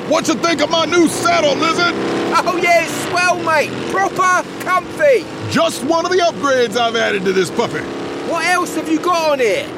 What you think of my new saddle, Lizard? Oh yeah, it's swell, mate. Proper comfy. Just one of the upgrades I've added to this puppy. What else have you got on here?